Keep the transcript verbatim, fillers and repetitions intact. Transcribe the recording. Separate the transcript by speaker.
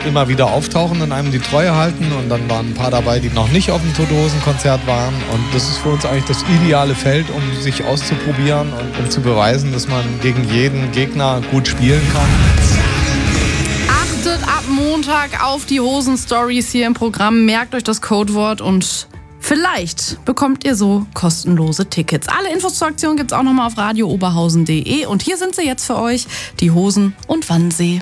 Speaker 1: immer wieder auftauchen und einem die Treue halten. Und dann waren ein paar dabei, die noch nicht auf dem Tote Hosen Konzert waren. Und das ist für uns eigentlich das ideale Feld, um sich auszuprobieren und um zu beweisen, dass man gegen jeden Gegner gut spielen kann.
Speaker 2: Achtet ab Montag auf die Hosen-Stories hier im Programm. Merkt euch das Codewort und vielleicht bekommt ihr so kostenlose Tickets. Alle Infos zur Aktion gibt's auch nochmal auf radio oberhausen punkt de. Und hier sind sie jetzt für euch, die Hosen und Wannsee.